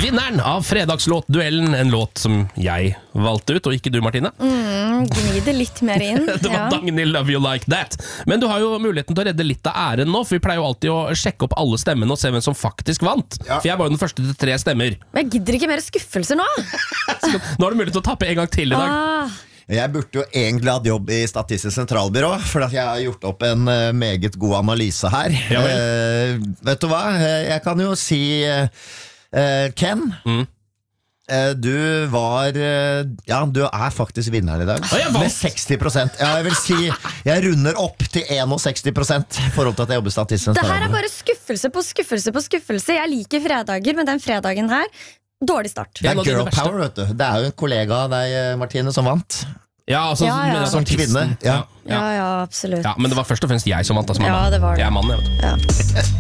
Vinneren av fredagslåtduellen, en låt som jeg valgte ut, og ikke du, Martine. Gni det litt mer inn. Det var Dagny Love You Like That. Men du har jo muligheten til å redde litt av æren nå, for vi pleier jo alltid å sjekke opp alle stemmene og se hvem som faktisk vant. Ja. For jeg var jo den første til 3 stemmer. Men jeg gidder ikke mer skuffelser nå. Så nå har du mulighet til å tappe en gang til i dag. Jeg burde jo egentlig hatt jobb i Statistisk sentralbyrå, for at jeg har gjort opp en meget god analyse her. Ja, vet du hva? Jeg kan jo si Ken, du var du er faktisk vinneren i dag. Med 60%. Ja, jeg vil si jeg runder opp til 61% i forhold til at jeg jobber i Statistisk Det sentralbyrå. her er bare skuffelse på skuffelse på skuffelse. Jeg liker fredager, men den fredagen her, dårlig start. Det er Ja, girl det verste. power, vet du. Det er jo en kollega av deg, Martine, som vant. Ja, altså, Ja, ja. men Som kvinne, ja. Ja, absolutt. Ja, men det var først og fremst jeg som vant. Altså, Ja, det var det. Jeg er mann, jeg vet du. Ja.